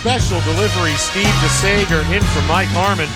special delivery. Steve DeSager in for Mike Harmon.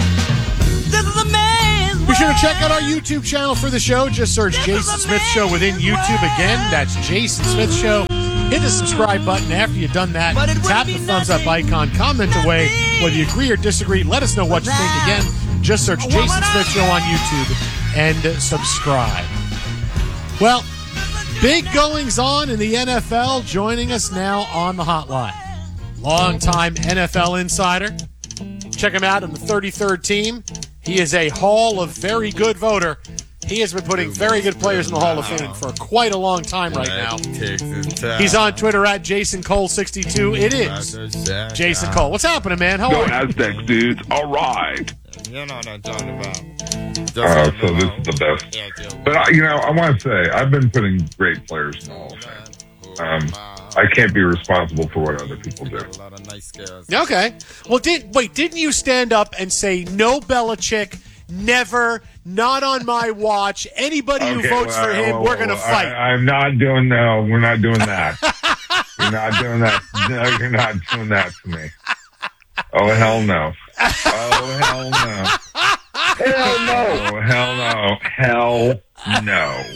Be sure to check out our YouTube channel for the show. Just search Jason Smith Show within YouTube. Again, that's Jason Smith Show. Hit the subscribe button. After you've done that, tap the thumbs up icon. Comment away whether you agree or disagree. Let us know what you think. Again, just search Jason Smith Show on YouTube and subscribe. Well, big goings on in the NFL. Joining us now on the hotline, longtime NFL insider. Check him out on the 33rd team. He is a Hall of Very Good voter. He has been putting very good players in the Hall of Fame for quite a long time right now. He's on Twitter at JasonCole62. It is Jason Cole. What's happening, man? How are you? Go Aztecs, dudes. All right. You know what I'm talking about. So this is the best. But, I want to say, I've been putting great players in the Hall of Fame. I can't be responsible for what other people do. Okay. Well, didn't you stand up and say, no Belichick, never, not on my watch, anybody who votes for him, we're going to fight? I'm not doing, no, we're not doing that. You're not doing that. No, you're not doing that to me. Oh, hell no. Oh, hell no. Hell no. Oh, hell no. Hell no.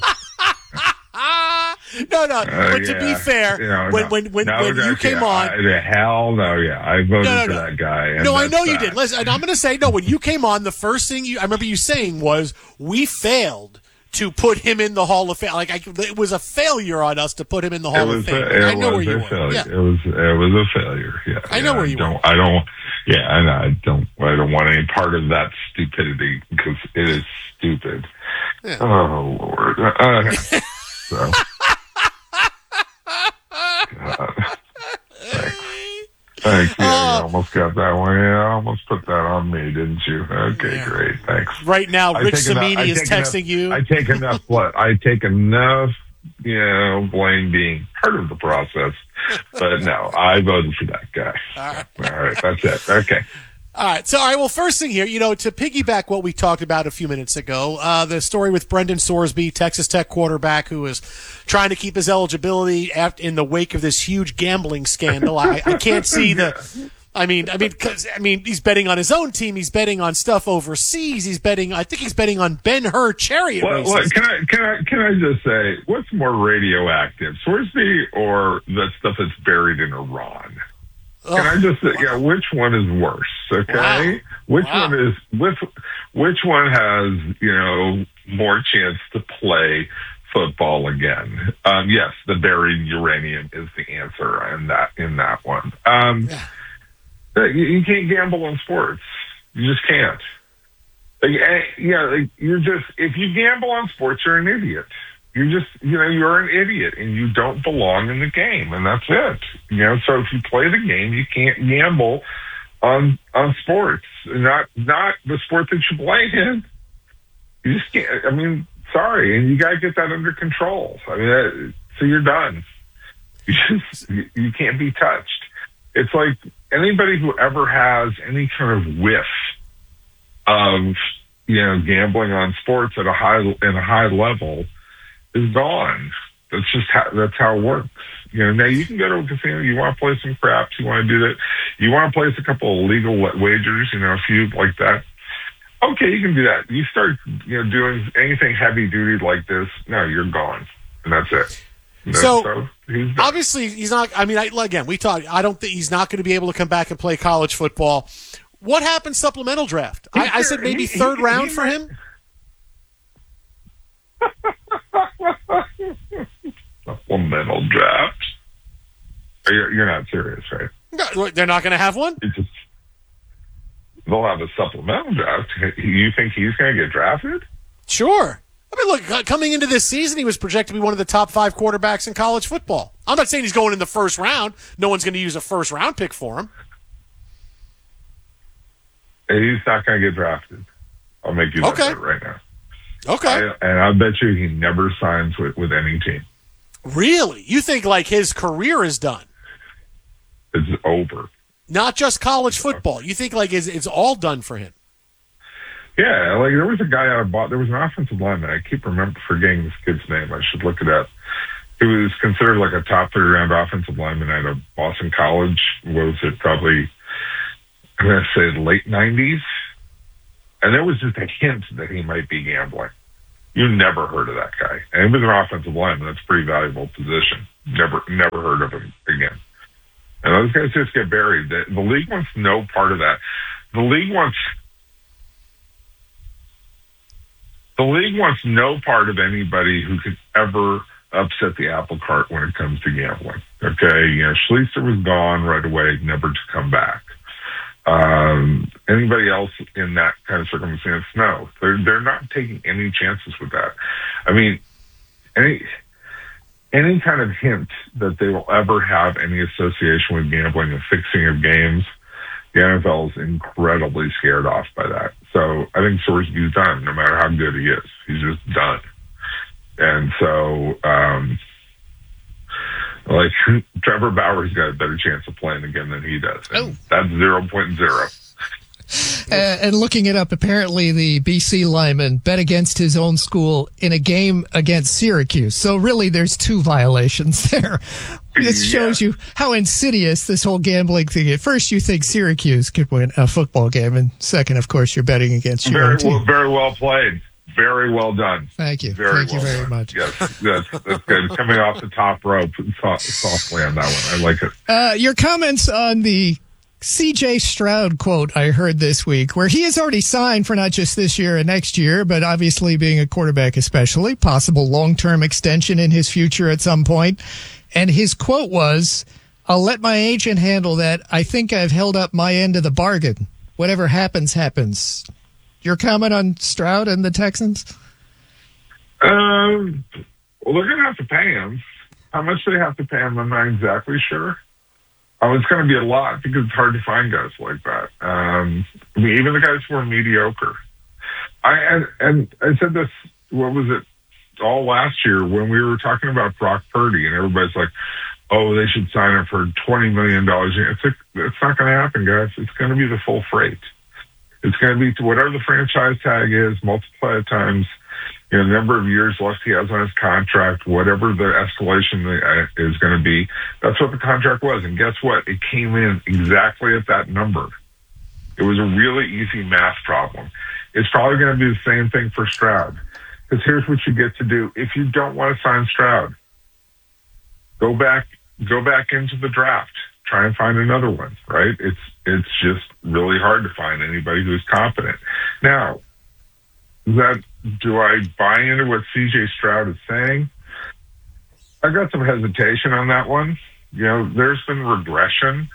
No. But to be fair, when you came on, hell no, I voted for that guy. No, I know you did. Listen, I'm going to say no. When you came on, the first thing I remember you saying was we failed to put him in the Hall of Fame. It was a failure on us to put him in the Hall of Fame. I know where you were. Yeah. It was a failure. Yeah, I know where you were. I don't want any part of that stupidity because it is stupid. Yeah. Oh Lord. So. Thanks. Yeah, you almost got that one. Yeah, almost put that on me, didn't you? Okay, yeah. Great. Thanks. Right now, Rich Samini is texting you. I take enough blame being part of the process. But no, I voted for that guy. All right, that's it. Okay. All right. Well, first thing here, to piggyback what we talked about a few minutes ago, the story with Brendan Sorsby, Texas Tech quarterback, who is trying to keep his eligibility in the wake of this huge gambling scandal. I can't see he's betting on his own team. He's betting on stuff overseas. I think he's betting on Ben-Hur chariot races. Can I just say, what's more radioactive, Sorsby or the stuff that's buried in Iran? Can I just say, which one is worse? Okay, which one has more chance to play football again? Yes, the buried uranium is the answer in that one. You can't gamble on sports. You just can't. If you gamble on sports, you're an idiot. You're an idiot and you don't belong in the game, and that's it. So if you play the game, you can't gamble on sports, not the sport that you play in. You just can't. Sorry, and you got to get that under control. So you're done. You can't be touched. It's like anybody who ever has any kind of whiff of gambling on sports at a high level is gone. That's how it works. Now you can go to a casino. You want to play some craps. You want to do that. You want to place a couple of legal wagers. A few like that. Okay, you can do that. You start, doing anything heavy duty like this. No, you're gone, and that's it. So obviously he's not. Again, we talked. I don't think he's not going to be able to come back and play college football. What happened supplemental draft? I said maybe third round for him. Supplemental draft? You're not serious, right? No, they're not going to have one? They'll have a supplemental draft. You think he's going to get drafted? Sure. Look, coming into this season, he was projected to be one of the top 5 quarterbacks in college football. I'm not saying he's going in the first round. No one's going to use a first-round pick for him. He's not going to get drafted. I'll make you that bet right now. Okay. And I bet you he never signs with any team. Really? You think his career is done? It's over. Not just college football. You think it's all done for him? Yeah, there was a guy there was an offensive lineman. I keep forgetting this kid's name. I should look it up. He was considered like a top 30-round offensive lineman out of Boston College. Was it probably, I'm going to say, late 90s? And there was just a hint that he might be gambling. You never heard of that guy. And he was an offensive lineman. That's a pretty valuable position. Never heard of him again. And those guys just get buried. The league wants no part of that. The league wants no part of anybody who could ever upset the apple cart when it comes to gambling. Okay, Schleicher was gone right away, never to come back. Anybody else in that kind of circumstance? No, they're not taking any chances with that. I mean, any kind of hint that they will ever have any association with gambling and fixing of games, the NFL is incredibly scared off by that. So I think Sorsby's done, no matter how good he is. He's just done. And so, like, Trevor Bauer's got a better chance of playing again than he does. And that's 0.0. And looking it up, apparently the BC lineman bet against his own school in a game against Syracuse. So really there's two violations there. This shows you how insidious this whole gambling thing is. First, you think Syracuse could win a football game. And second, of course, you're betting against your own team. Very well played. Very well done. Thank you. Thank you very much. Yes, that's good. Coming off the top rope softly on that one. I like it. Your comments on the C.J. Stroud quote I heard this week, where he has already signed for not just this year and next year, but obviously being a quarterback especially, possible long-term extension in his future at some point. And his quote was, "I'll let my agent handle that. I think I've held up my end of the bargain. Whatever happens, happens." Your comment on Stroud and the Texans? Well, they're going to have to pay him. How much they have to pay him, I'm not exactly sure. It's going to be a lot because it's hard to find guys like that. I mean, even the guys who are mediocre. I said this, what was it, all last year when we were talking about Brock Purdy, and everybody's like, oh, they should sign him for $20 million. It's not going to happen, guys. It's going to be the full freight. It's going to be to whatever the franchise tag is, multiply it times, the number of years left he has on his contract, whatever the escalation is going to be. That's what the contract was. And guess what? It came in exactly at that number. It was a really easy math problem. It's probably going to be the same thing for Stroud. Because here's what you get to do. If you don't want to sign Stroud, go back into the draft. Try and find another one, right? It's just really hard to find anybody who's competent. Now, do I buy into what C.J. Stroud is saying? I got some hesitation on that one. There's been regression,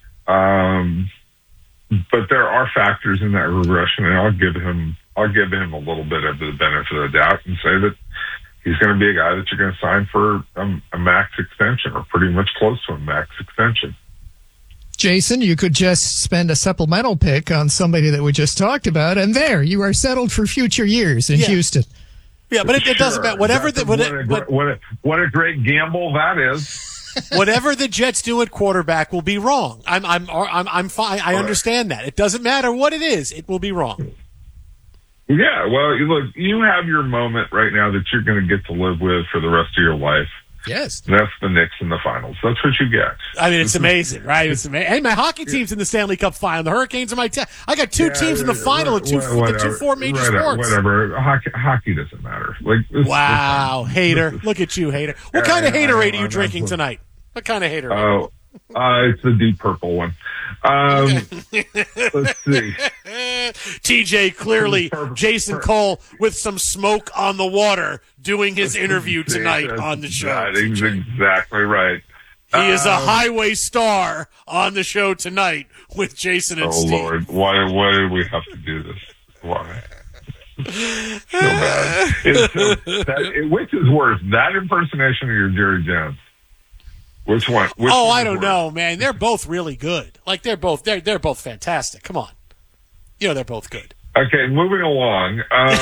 but there are factors in that regression, and I'll give him a little bit of the benefit of the doubt and say that he's going to be a guy that you're going to sign for a max extension, or pretty much close to a max extension. Jason, you could just spend a supplemental pick on somebody that we just talked about, and there, you are settled for future years in Houston. Yeah, but it doesn't matter. What a great gamble that is. Whatever the Jets do at quarterback will be wrong. I'm fine. I understand that. It doesn't matter what it is. It will be wrong. Yeah, well, look, you have your moment right now that you're going to get to live with for the rest of your life. Yes. And that's the Knicks in the finals. That's what you get. I mean, it's amazing, right? It's amazing. Hey, my hockey team's in the Stanley Cup final. The Hurricanes are my team. I got two teams in the final of the four major sports. Whatever. Hockey doesn't matter. Wow, hater. Look at you, hater. What kind of Haterade are you drinking tonight? What kind of Haterade? It's the Deep Purple one. Let's see. TJ, clearly, Jason Cole with some smoke on the water doing his interview tonight on the show. That is exactly right. He is a highway star on the show tonight with Jason and Steve. Oh, Lord. Why did we have to do this? Why? So bad. Which is worse, that impersonation or your Jerry Jones? Which one? I don't know, man. They're both really good. They're both fantastic. Come on. They're both good. Okay, moving along.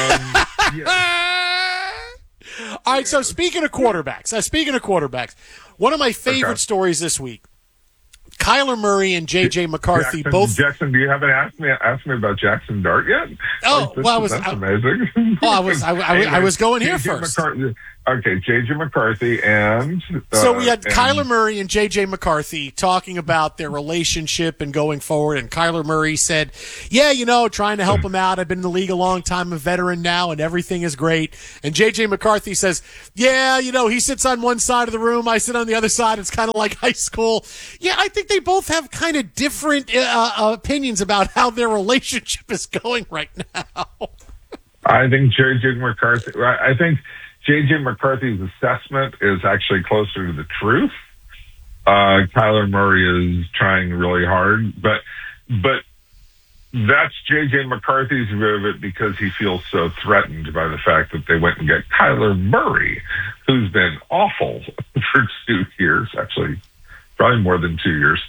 All right, so speaking of quarterbacks, one of my favorite stories this week, Kyler Murray and J.J. McCarthy Jackson, do you haven't asked me about Jackson Dart yet? Oh, that's amazing. I was going here first. Okay, J.J. McCarthy and... So we had Kyler Murray and J.J. McCarthy talking about their relationship and going forward, and Kyler Murray said, yeah, trying to help him out. I've been in the league a long time, I'm a veteran now, and everything is great. And J.J. McCarthy says, yeah, he sits on one side of the room, I sit on the other side. It's kind of like high school. Yeah, I think they both have kind of different opinions about how their relationship is going right now. I think J.J. McCarthy... I think... J.J. McCarthy's assessment is actually closer to the truth. Kyler Murray is trying really hard, but that's J.J. McCarthy's view of it because he feels so threatened by the fact that they went and get Kyler Murray, who's been awful for 2 years, actually, probably more than 2 years.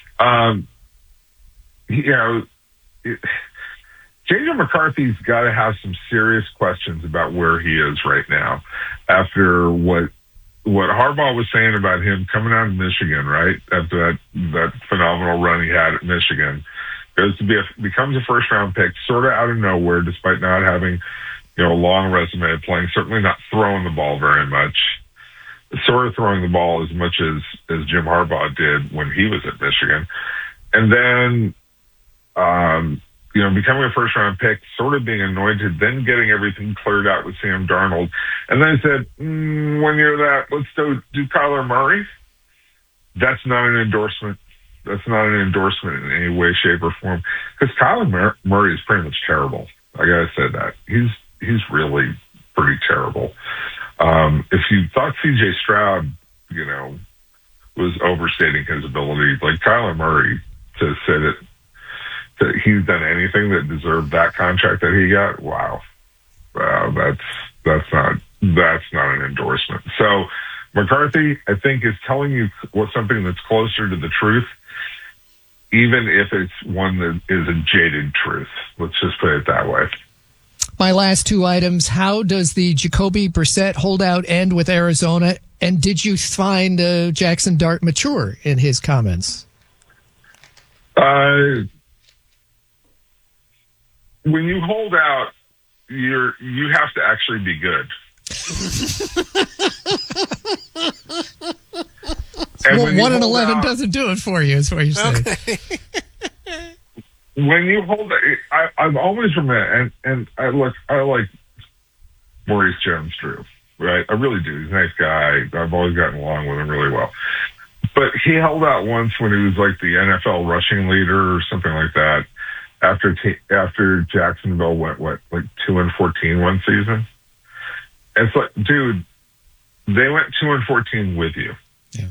J.J. McCarthy's got to have some serious questions about where he is right now after what Harbaugh was saying about him coming out of Michigan, right? After that phenomenal run he had at Michigan. Becomes a first-round pick sort of out of nowhere despite not having, a long resume of playing, certainly not throwing the ball very much, sort of throwing the ball as much as Jim Harbaugh did when he was at Michigan. And then, becoming a first-round pick, sort of being anointed, then getting everything cleared out with Sam Darnold. And then I said, when you're that, let's do Kyler Murray. That's not an endorsement. That's not an endorsement in any way, shape, or form. Because Kyler Murray is pretty much terrible. I got to say that. He's really pretty terrible. If you thought C.J. Stroud, was overstating his ability, like Kyler Murray, to say that he's done anything that deserved that contract that he got. Wow, that's not an endorsement. So McCarthy, I think, is telling you something that's closer to the truth, even if it's one that is a jaded truth. Let's just put it that way. My last two items: how does the Jacoby Brissett holdout end with Arizona? And did you find Jackson Dart mature in his comments? When you hold out, you have to actually be good. Well, 1-11 doesn't do it for you, is what you're saying. Okay. When you hold out, I've always remembered, and I like Maurice Jones-Drew, right? I really do. He's a nice guy. I've always gotten along with him really well. But he held out once when he was like the NFL rushing leader or something like that. After Jacksonville went, 2-14 one season? It's like, dude, they went 2-14 with you. Yeah.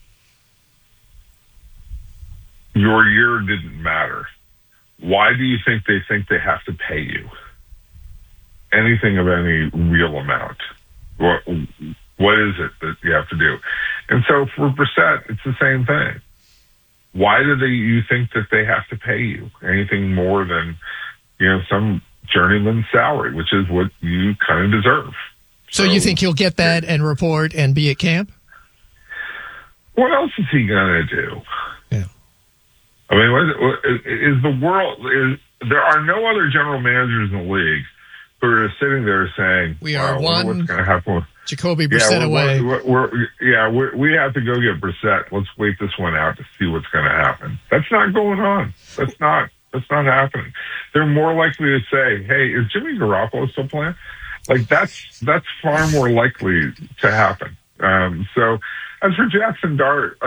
Your year didn't matter. Why do you think they have to pay you anything of any real amount? What is it that you have to do? And so for Brissett, it's the same thing. Why do you think that they have to pay you anything more than, some journeyman salary, which is what you kind of deserve? So you think he'll get that and report and be at camp? What else is he going to do? Yeah. I mean, there are no other general managers in the league who are sitting there saying, we are what's going to happen? Jacoby Brissett away. We have to go get Brissett. Let's wait this one out to see what's going to happen. That's not going on. That's not happening. They're more likely to say, hey, is Jimmy Garoppolo still playing? Like that's far more likely to happen. So as for Jackson Dart,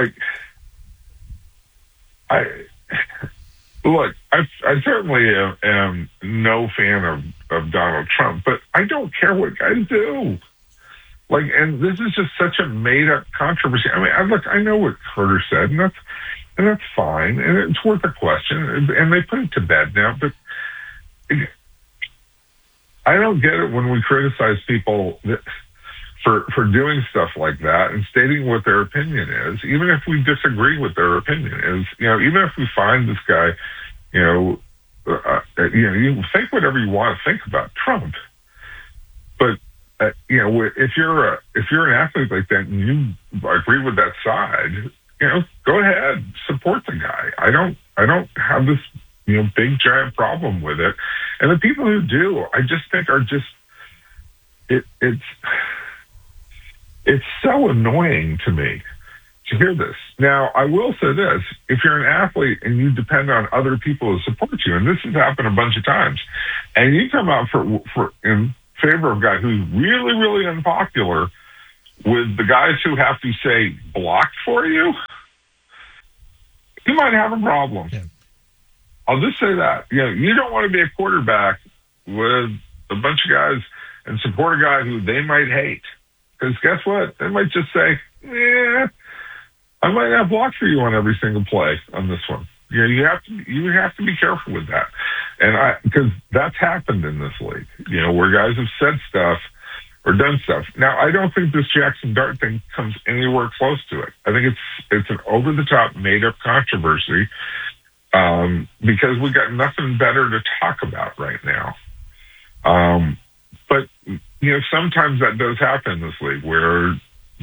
I certainly am no fan of Donald Trump, but I don't care what guys do. And this is just such a made-up controversy. I mean, I know what Carter said, and that's fine, and it's worth a question, and they put it to bed now. But I don't get it when we criticize people for doing stuff like that and stating what their opinion is, even if we disagree with their opinion is. Even if we find this guy, you think whatever you want to think about Trump, but if you're an athlete like that and you agree with that side, go ahead, support the guy. I don't have this big giant problem with it. And the people who do, I just think are just it's It's so annoying to me to hear this. Now, I will say this. If you're an athlete and you depend on other people to support you, and this has happened a bunch of times, and you come out for in favor of a guy who's really, really unpopular with the guys who have to say blocked for you, you might have a problem. Yeah. I'll just say that. You don't want to be a quarterback with a bunch of guys and support a guy who they might hate. Because guess what? They might just say, I might not block for you on every single play on this one. You have to be careful with that. And because that's happened in this league, where guys have said stuff or done stuff. Now, I don't think this Jackson Dart thing comes anywhere close to it. I think it's an over-the-top, made-up controversy because we got nothing better to talk about right now. But sometimes that does happen in this league where,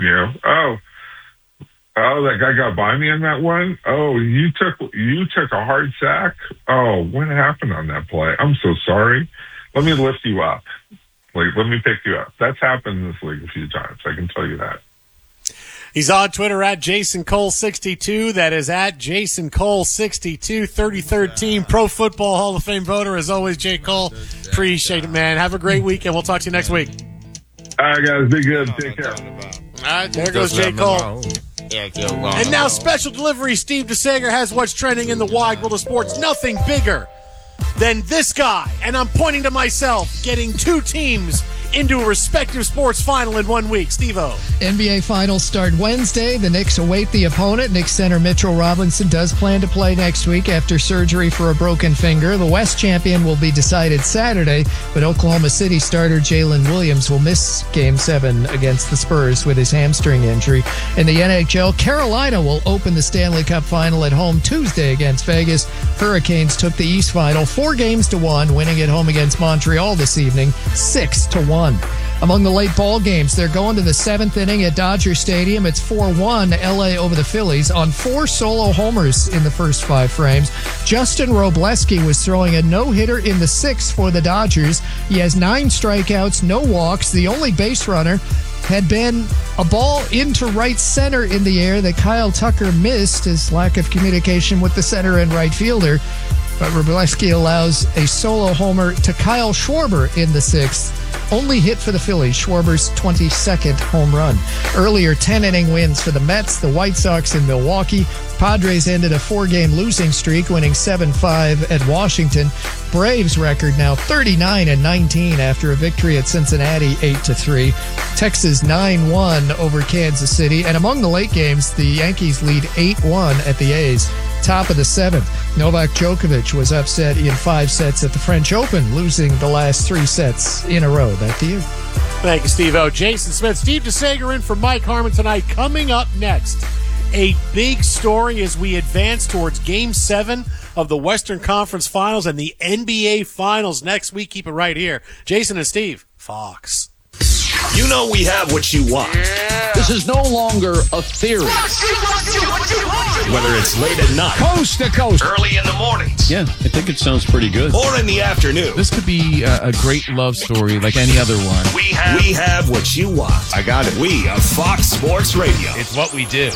that guy got by me on that one. Oh, you took a hard sack. Oh, what happened on that play? I'm so sorry. Let me lift you up. Let me pick you up. That's happened in this league a few times. I can tell you that. He's on Twitter at Jason Cole62. That is at Jason Cole62, 33rd team Pro Football Hall of Fame voter. As always, J. Cole. Appreciate it, man. Have a great weekend. We'll talk to you next week. All right, guys. Be good. Take care. All right, there goes J. Cole. And now special delivery. Steve DeSager has what's trending in the wide world of sports. Nothing bigger than this guy, and I'm pointing to myself, getting two teams into a respective sports final in 1 week. Steve-O. NBA Finals start Wednesday. The Knicks await the opponent. Knicks center Mitchell Robinson does plan to play next week after surgery for a broken finger. The West champion will be decided Saturday, but Oklahoma City starter Jalen Williams will miss Game 7 against the Spurs with his hamstring injury. In the NHL, Carolina will open the Stanley Cup final at home Tuesday against Vegas. Hurricanes took the East Final 4-1, winning at home against Montreal this evening 6-1. Among the late ball games, they're going to the 7th inning at Dodger Stadium. It's 4-1 LA over the Phillies on 4 solo homers in the first 5 frames. Justin Robleski was throwing a no-hitter in the 6th for the Dodgers. He has 9 strikeouts, no walks. The only base runner had been a ball into right center in the air that Kyle Tucker missed. His lack of communication with the center and right fielder. But Robleski allows a solo homer to Kyle Schwarber in the 6th. Only hit for the Phillies, Schwarber's 22nd home run. Earlier 10-inning wins for the Mets, the White Sox, and Milwaukee. Padres ended a 4-game losing streak, winning 7-5 at Washington. Braves record now 39-19 after a victory at Cincinnati 8-3. Texas 9-1 over Kansas City. And among the late games, the Yankees lead 8-1 at the A's. Top of the 7th, Novak Djokovic was upset in 5 sets at the French Open, losing the last 3 sets in a row. Back to you. Thank you, Steve-O. Jason Smith, Steve DeSager in for Mike Harmon tonight. Coming up next, a big story as we advance towards Game 7 of the Western Conference Finals and the NBA Finals next week. Keep it right here. Jason and Steve, Fox. You know we have what you want. Yeah. This is no longer a theory. Whether it's late at night, coast to coast, early in the mornings. Yeah, I think it sounds pretty good. Or in the afternoon. This could be a great love story like any other one. We have what you want. I got it. We are Fox Sports Radio. It's what we do.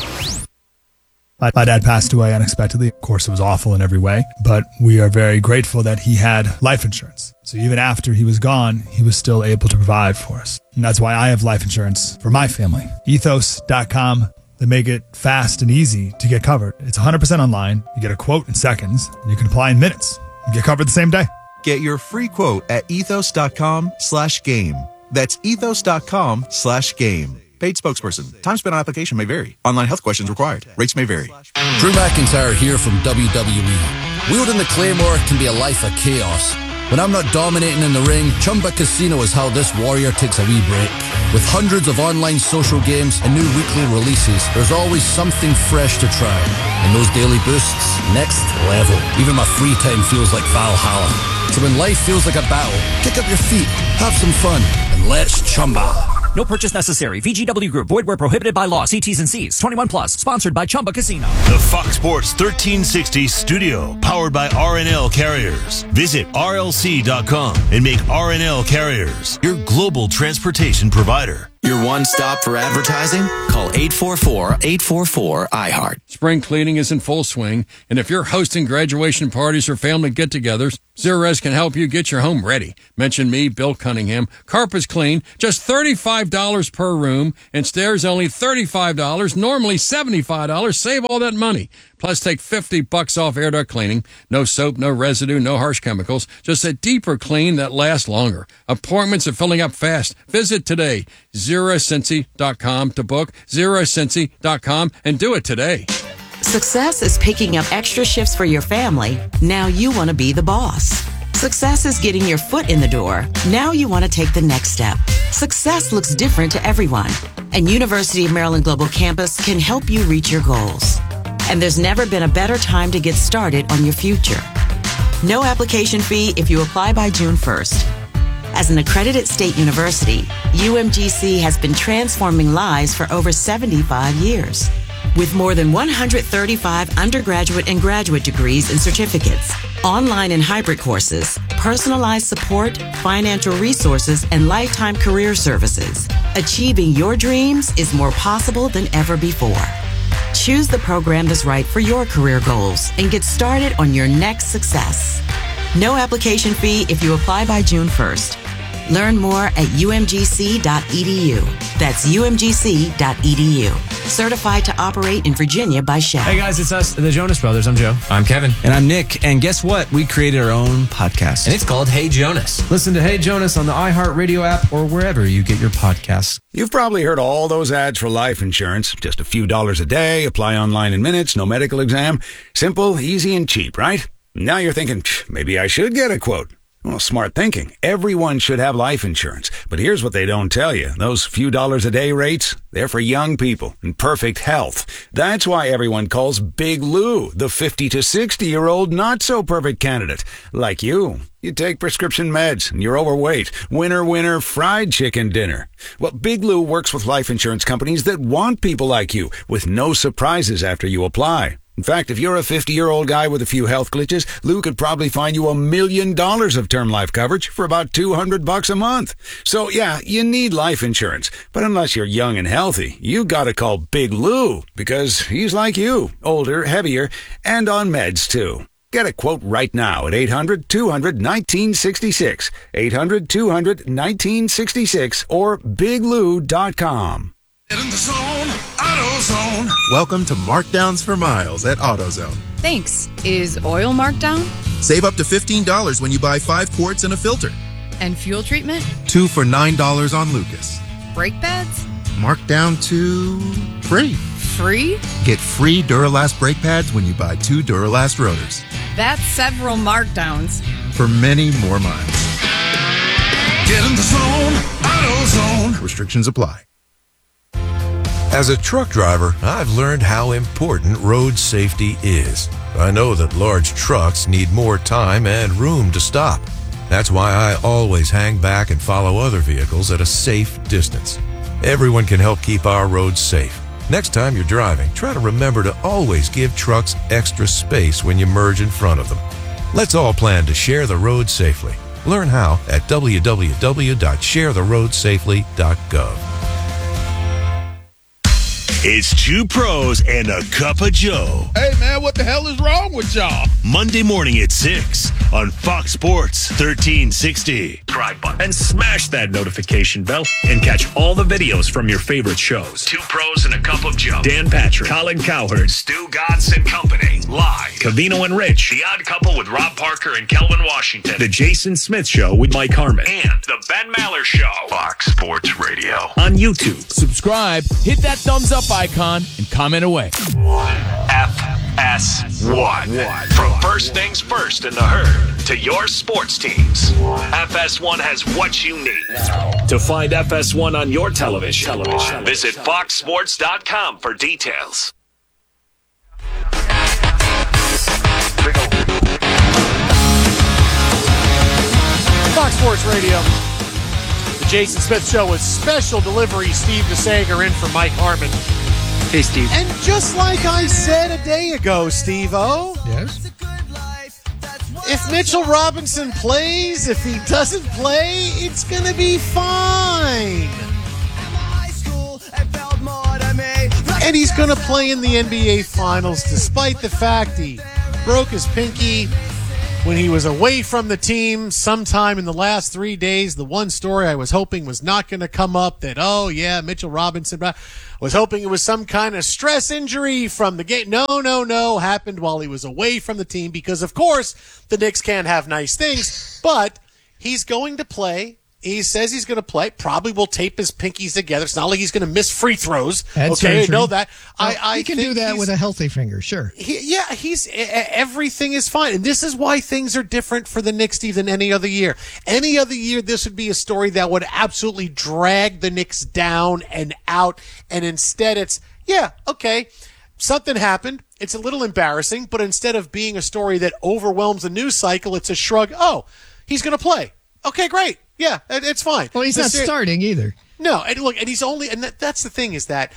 My dad passed away unexpectedly. Of course, it was awful in every way, but we are very grateful that he had life insurance. So even after he was gone, he was still able to provide for us. And that's why I have life insurance for my family. Ethos.com. They make it fast and easy to get covered. It's 100% online. You get a quote in seconds, and you can apply in minutes. You get covered the same day. Get your free quote at ethos.com/game. That's ethos.com/game. Paid spokesperson. Time spent on application may vary. Online health questions required. Rates may vary. Drew McIntyre here from WWE. Wielding the Claymore can be a life of chaos. When I'm not dominating in the ring, Chumba Casino is how this warrior takes a wee break. With hundreds of online social games and new weekly releases, there's always something fresh to try. And those daily boosts, next level. Even my free time feels like Valhalla. So when life feels like a battle, kick up your feet, have some fun, and let's Chumba. No purchase necessary. VGW Group. Void where prohibited by law. See T's and C's. 21 plus. Sponsored by Chumba Casino. The Fox Sports 1360 studio. Powered by RNL Carriers. Visit RLC.com and make RNL Carriers your global transportation provider. Your one stop for advertising? Call 844-844-iHeart. Spring cleaning is in full swing, and if you're hosting graduation parties or family get-togethers, Zerorez can help you get your home ready. Mention me, Bill Cunningham. Carpets clean, just $35 per room, and stairs only $35, normally $75. Save all that money. Plus, take $50 off air duct cleaning. No soap, no residue, no harsh chemicals. Just a deeper clean that lasts longer. Appointments are filling up fast. Visit today. ZeroCincy.com to book. ZeroCincy.com and do it today. Success is picking up extra shifts for your family. Now you want to be the boss. Success is getting your foot in the door. Now you want to take the next step. Success looks different to everyone, and University of Maryland Global Campus can help you reach your goals. And there's never been a better time to get started on your future. No application fee if you apply by June 1st. As an accredited state university, UMGC has been transforming lives for over 75 years. With more than 135 undergraduate and graduate degrees and certificates, online and hybrid courses, personalized support, financial resources, and lifetime career services, achieving your dreams is more possible than ever before. Choose the program that's right for your career goals and get started on your next success. No application fee if you apply by June 1st. Learn more at umgc.edu. That's umgc.edu. Certified to operate in Virginia by Shell. Hey guys, it's us, the Jonas Brothers. I'm Joe. I'm Kevin. And I'm Nick. And guess what? We created our own podcast. And it's called Hey Jonas. Listen to Hey Jonas on the iHeartRadio app or wherever you get your podcasts. You've probably heard all those ads for life insurance. Just a few dollars a day, apply online in minutes, no medical exam. Simple, easy, and cheap, right? Now you're thinking, maybe I should get a quote. Well, smart thinking. Everyone should have life insurance. But here's what they don't tell you. Those few dollars a day rates, they're for young people in perfect health. That's why everyone calls Big Lou the 50 to 60-year-old not-so-perfect candidate. Like you. You take prescription meds and you're overweight. Winner, fried chicken dinner. Well, Big Lou works with life insurance companies that want people like you with no surprises after you apply. In fact, if you're a 50-year-old guy with a few health glitches, Lou could probably find you $1 million of term life coverage for about $200 a month. So yeah, you need life insurance. But unless you're young and healthy, you gotta call Big Lou because he's like you, older, heavier, and on meds too. Get a quote right now at 800-200-1966, 800-200-1966, or biglou.com. Get in the zone, AutoZone. Welcome to Markdowns for Miles at AutoZone. Thanks. Is oil marked down? Save up to $15 when you buy 5 quarts and a filter. And fuel treatment? 2 for $9 on Lucas. Brake pads? Marked down to free. Free? Get free Duralast brake pads when you buy 2 Duralast rotors. That's several markdowns. For many more miles. Get in the zone, AutoZone. Restrictions apply. As a truck driver, I've learned how important road safety is. I know that large trucks need more time and room to stop. That's why I always hang back and follow other vehicles at a safe distance. Everyone can help keep our roads safe. Next time you're driving, try to remember to always give trucks extra space when you merge in front of them. Let's all plan to share the road safely. Learn how at www.sharetheroadsafely.gov. It's 2 pros and a cup of Joe. Hey, man, what the hell is wrong with y'all? Monday morning at 6 on Fox Sports 1360. Subscribe button and smash that notification bell and catch all the videos from your favorite shows. 2 pros and a cup of Joe. Dan Patrick, Colin Cowherd, Stu Godson Company. Live. Covino and Rich, The Odd Couple with Rob Parker and Kelvin Washington. The Jason Smith Show with Mike Harmon. And The Ben Maller Show. Fox Sports Radio. On YouTube. Subscribe, hit that thumbs up icon, and comment away. FS1. From first things first in the herd to your sports teams, FS1 has what you need. To find FS1 on your television, visit foxsports.com for details. Fox Sports Radio. The Jason Smith Show with special delivery. Steve DeSager in for Mike Harmon. Hey, Steve. And just like I said a day ago, Steve-O. Yes? If Mitchell Robinson plays, if he doesn't play, it's going to be fine. And he's going to play in the NBA Finals despite the fact he broke his pinky when he was away from the team sometime in the last 3 days. The one story I was hoping was not going to come up that, oh, yeah, Mitchell Robinson, I was hoping it was some kind of stress injury from the game. No, happened while he was away from the team because, of course, the Knicks can't have nice things, but he's going to play. He says he's going to play. Probably will tape his pinkies together. It's not like he's going to miss free throws. Okay, I know that. He can do that with a healthy finger, sure. Everything is fine. And this is why things are different for the Knicks, Steve, than any other year. Any other year, this would be a story that would absolutely drag the Knicks down and out. And instead it's, something happened. It's a little embarrassing, but instead of being a story that overwhelms the news cycle, it's a shrug. Oh, he's going to play. Okay, great. Yeah, it's fine. Well, he's not starting either. No, and look, and he's only, and that's the thing is that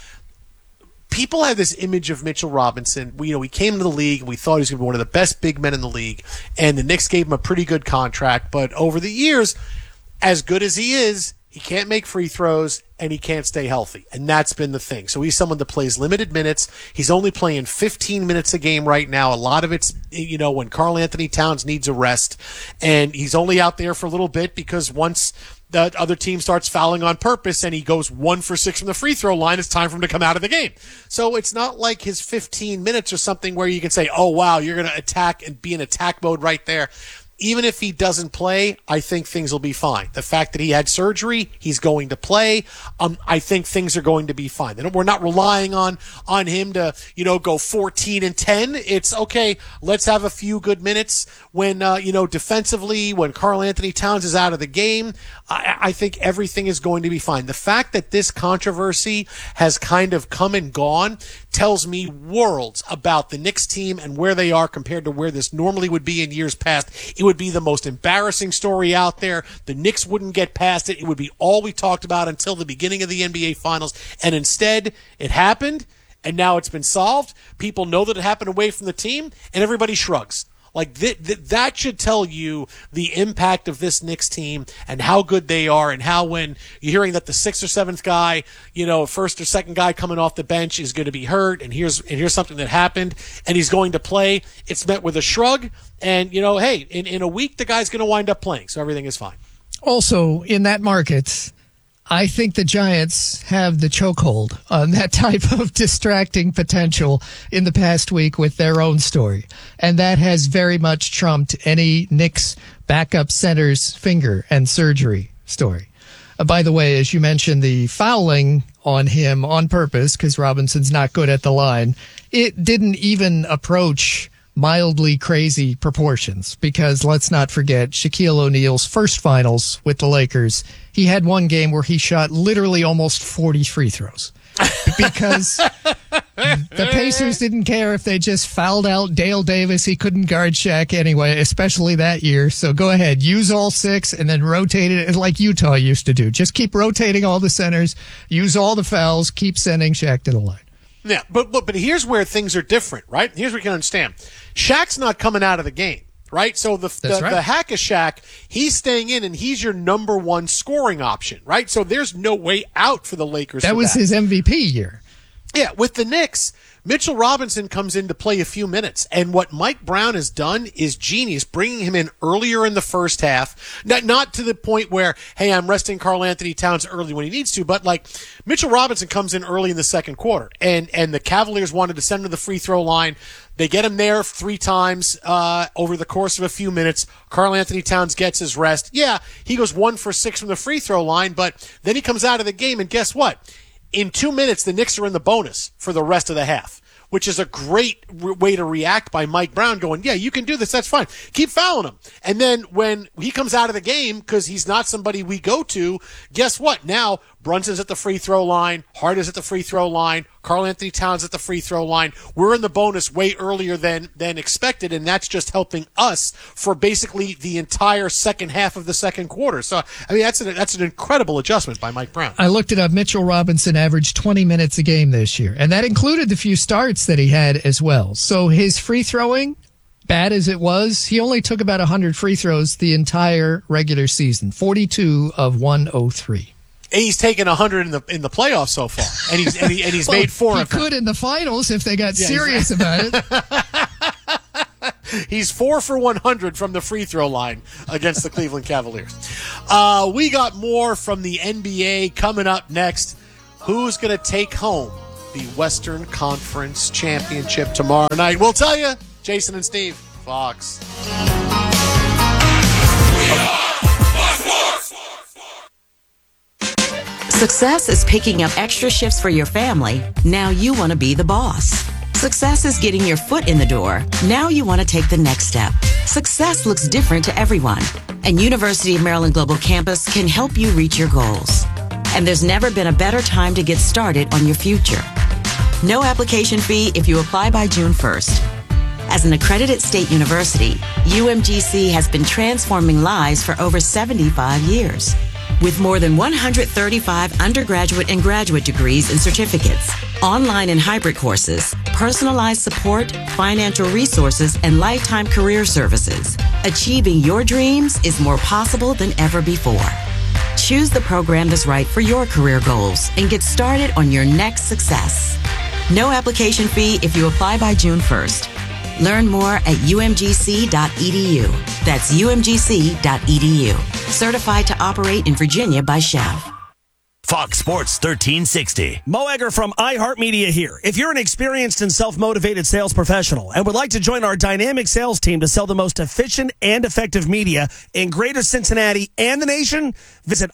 people have this image of Mitchell Robinson. We came into the league and we thought he was going to be one of the best big men in the league, and the Knicks gave him a pretty good contract. But over the years, as good as he is, he can't make free throws and he can't stay healthy. And that's been the thing. So he's someone that plays limited minutes. He's only playing 15 minutes a game right now. A lot of it's, when Karl Anthony Towns needs a rest. And he's only out there for a little bit because once the other team starts fouling on purpose and he goes 1 for 6 from the free throw line, it's time for him to come out of the game. So it's not like his 15 minutes or something where you can say, oh, wow, you're going to attack and be in attack mode right there. Even if he doesn't play, I think things will be fine. The fact that he had surgery, he's going to play. I think things are going to be fine. We're not relying on him to, go 14-10. It's okay. Let's have a few good minutes when, defensively, when Karl Anthony Towns is out of the game. I think everything is going to be fine. The fact that this controversy has kind of come and gone tells me worlds about the Knicks team and where they are compared to where this normally would be in years past. It would be the most embarrassing story out there. The Knicks wouldn't get past it. It would be all we talked about until the beginning of the NBA Finals. And instead, it happened, and now it's been solved. People know that it happened away from the team, and everybody shrugs. Like, that should tell you the impact of this Knicks team and how good they are, and how when you're hearing that the 6th or 7th guy, first or second guy coming off the bench is going to be hurt, and here's something that happened, and he's going to play, it's met with a shrug, and, hey, in a week, the guy's going to wind up playing, so everything is fine. Also, in that market, I think the Giants have the chokehold on that type of distracting potential in the past week with their own story. And that has very much trumped any Knicks backup center's finger and surgery story. By the way, as you mentioned, the fouling on him on purpose, because Robinson's not good at the line, it didn't even approach mildly crazy proportions, because let's not forget Shaquille O'Neal's first finals with the Lakers. He had one game where he shot literally almost 40 free throws because the Pacers didn't care if they just fouled out Dale Davis. He couldn't guard Shaq anyway, especially that year. So go ahead, use all 6 and then rotate it like Utah used to do. Just keep rotating all the centers, use all the fouls, keep sending Shaq to the line. Yeah, but here's where things are different, right? Here's what you can understand. Shaq's not coming out of the game, right? So the hack of Shaq, he's staying in, and he's your number one scoring option, right? So there's no way out for the Lakers. That was his MVP year. Yeah, with the Knicks, Mitchell Robinson comes in to play a few minutes, and what Mike Brown has done is genius, bringing him in earlier in the first half. Not to the point where, hey, I'm resting Karl Anthony Towns early when he needs to, but like Mitchell Robinson comes in early in the second quarter, and the Cavaliers wanted to send him to the free throw line. They get him there 3 times over the course of a few minutes. Karl Anthony Towns gets his rest. Yeah, he goes 1 for 6 from the free throw line, but then he comes out of the game, and guess what? In 2 minutes, the Knicks are in the bonus for the rest of the half, which is a great way to react by Mike Brown going, yeah, you can do this. That's fine. Keep fouling him. And then when he comes out of the game, because he's not somebody we go to, guess what? Now Brunson's at the free throw line. Hart is at the free throw line. Karl Anthony Towns at the free throw line. We're in the bonus way earlier than expected, and that's just helping us for basically the entire second half of the second quarter. So, I mean, that's an incredible adjustment by Mike Brown. I looked it up. Mitchell Robinson averaged 20 minutes a game this year, and that included the few starts that he had as well. So his free throwing, bad as it was, he only took about 100 free throws the entire regular season, 42 of 103. He's taken 100 in the playoffs so far, and he's Well, made 4 he of them. could in the finals if they got serious about it. He's 4 for 100 from the free throw line against the Cleveland Cavaliers. We got more from the NBA coming up next. Who's going to take home the Western Conference Championship tomorrow night? We'll tell you. Jason and Steve, Fox. Success is picking up extra shifts for your family. Now you want to be the boss. Success is getting your foot in the door. Now you want to take the next step. Success looks different to everyone, and University of Maryland Global Campus can help you reach your goals. And there's never been a better time to get started on your future. No application fee if you apply by June 1st. As an accredited state university, UMGC has been transforming lives for over 75 years. With more than 135 undergraduate and graduate degrees and certificates, online and hybrid courses, personalized support, financial resources, and lifetime career services, achieving your dreams is more possible than ever before. Choose the program that's right for your career goals and get started on your next success. No application fee if you apply by June 1st. Learn more at umgc.edu. That's umgc.edu. Certified to operate in Virginia by Chev. Fox Sports 1360. Mo Egger from iHeartMedia here. If you're an experienced and self-motivated sales professional and would like to join our dynamic sales team to sell the most efficient and effective media in greater Cincinnati and the nation, visit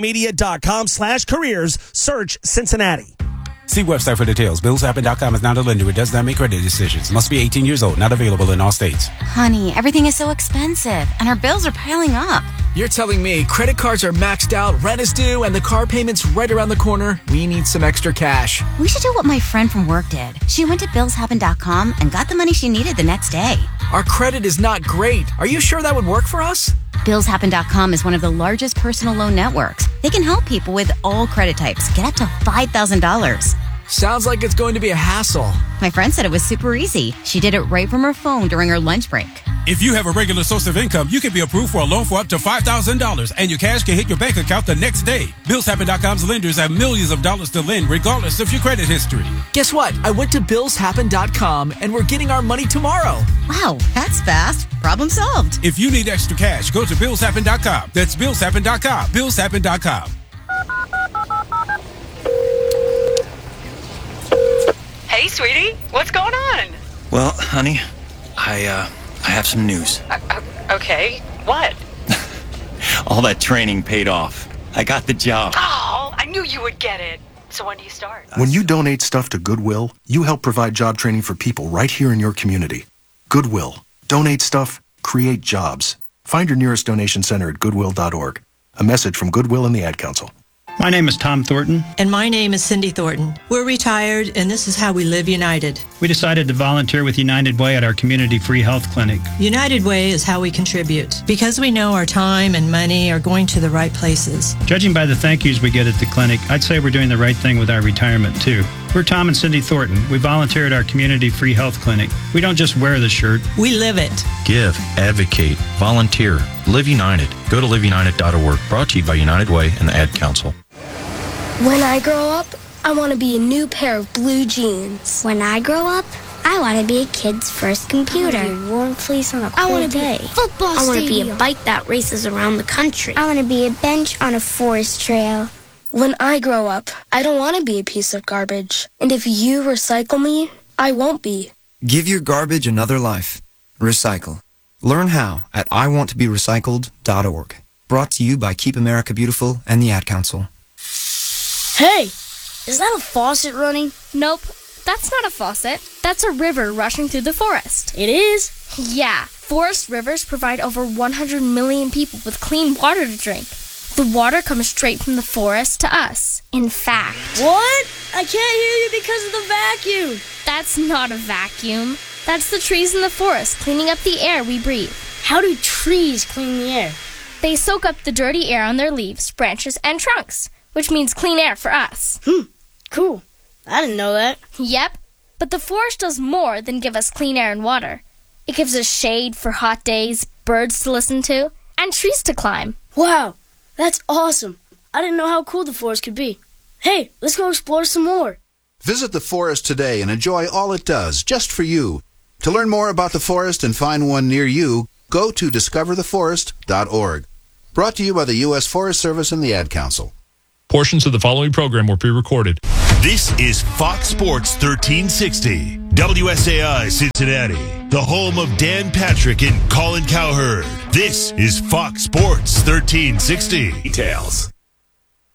iHeartMedia.com/careers. Search Cincinnati. See website for details. BillsHappen.com is not a lender. It does not make credit decisions. Must be 18 years old. Not available in all states. Honey, everything is so expensive, and our bills are piling up. You're telling me credit cards are maxed out, rent is due, and the car payment's right around the corner? We need some extra cash. We should do what my friend from work did. She went to BillsHappen.com and got the money she needed the next day. Our credit is not great. Are you sure that would work for us? BillsHappen.com is one of the largest personal loan networks. They can help people with all credit types get up to $5,000. Sounds like it's going to be a hassle. My friend said it was super easy. She did it right from her phone during her lunch break. If you have a regular source of income, you can be approved for a loan for up to $5,000, and your cash can hit your bank account the next day. BillsHappen.com's lenders have millions of dollars to lend, regardless of your credit history. Guess what? I went to BillsHappen.com, and we're getting our money tomorrow. Wow, that's fast. Problem solved. If you need extra cash, go to BillsHappen.com. That's BillsHappen.com. BillsHappen.com. Hey, sweetie, what's going on? Well, honey, I have some news. Okay, what? All that training paid off. I got the job. Oh, I knew you would get it. So when do you start? When you donate stuff to Goodwill, you help provide job training for people right here in your community. Goodwill. Donate stuff, create jobs. Find your nearest donation center at goodwill.org. A message from Goodwill and the Ad Council. My name is Tom Thornton. And my name is Cindy Thornton. We're retired, and this is how we live united. We decided to volunteer with United Way at our community free health clinic. United Way is how we contribute, because we know our time and money are going to the right places. Judging by the thank yous we get at the clinic, I'd say we're doing the right thing with our retirement, too. We're Tom and Cindy Thornton. We volunteer at our community free health clinic. We don't just wear the shirt. We live it. Give, advocate, volunteer, live united. Go to liveunited.org. Brought to you by United Way and the Ad Council. When I grow up, I want to be a new pair of blue jeans. When I grow up, I want to be a kid's first computer. I want to be a warm fleece on a cold I want to day. be a football I want to be stadium. a bike that races around the country. I want to be a bench on a forest trail. When I grow up, I don't want to be a piece of garbage. And if you recycle me, I won't be. Give your garbage another life. Recycle. Learn how at iwanttoberecycled.org. Brought to you by Keep America Beautiful and the Ad Council. Hey, is that a faucet running? Nope, that's not a faucet. That's a river rushing through the forest. It is? Yeah, forest rivers provide over 100 million people with clean water to drink. The water comes straight from the forest to us. In fact... What? I can't hear you because of the vacuum. That's not a vacuum. That's the trees in the forest cleaning up the air we breathe. How do trees clean the air? They soak up the dirty air on their leaves, branches, and trunks, which means clean air for us. Cool. I didn't know that. Yep, but the forest does more than give us clean air and water. It gives us shade for hot days, birds to listen to, and trees to climb. Wow, that's awesome. I didn't know how cool the forest could be. Hey, let's go explore some more. Visit the forest today and enjoy all it does, just for you. To learn more about the forest and find one near you, go to discovertheforest.org. Brought to you by the U.S. Forest Service and the Ad Council. Portions of the following program were pre-recorded. This is Fox Sports 1360, WSAI Cincinnati, the home of Dan Patrick and Colin Cowherd. This is Fox Sports 1360. Details.